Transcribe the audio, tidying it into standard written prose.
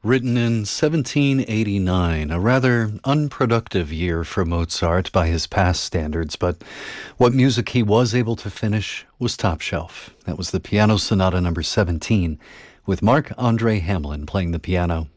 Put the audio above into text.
Written in 1789, a rather unproductive year for Mozart by his past standards, but what music he was able to finish was top shelf. That was the Piano Sonata number 17, with Mark Andre Hamlin playing the piano